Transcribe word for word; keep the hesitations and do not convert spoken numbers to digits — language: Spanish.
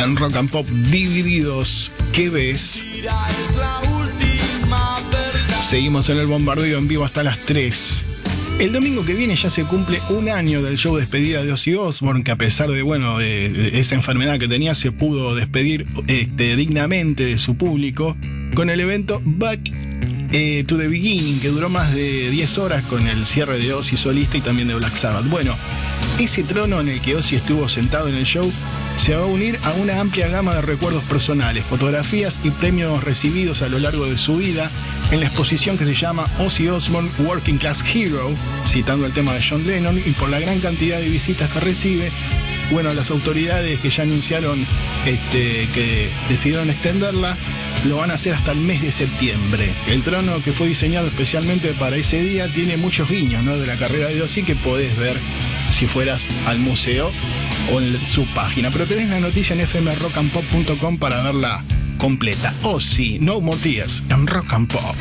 en Rock and Pop Divididos. ¿Qué ves? Seguimos en el bombardeo en vivo hasta las tres. El domingo que viene ya se cumple un año del show de despedida de Ozzy Osbourne, que a pesar de, bueno, de, de esa enfermedad que tenía, se pudo despedir este, dignamente de su público con el evento Back eh, to the Beginning, que duró más de diez horas con el cierre de Ozzy solista y también de Black Sabbath. Bueno, ese trono en el que Ozzy estuvo sentado en el show se va a unir a una amplia gama de recuerdos personales, fotografías y premios recibidos a lo largo de su vida en la exposición que se llama Ozzy Osbourne Working Class Hero, citando el tema de John Lennon, y por la gran cantidad de visitas que recibe, bueno, las autoridades que ya anunciaron este, que decidieron extenderla, lo van a hacer hasta el mes de septiembre. El trono, que fue diseñado especialmente para ese día, tiene muchos guiños, ¿no?, de la carrera de Ozzy que podés ver si fueras al museo o en su página. Pero tenés la noticia en f m rock and pop punto com para verla completa. Ozzy, No More Tears en Rock and Pop.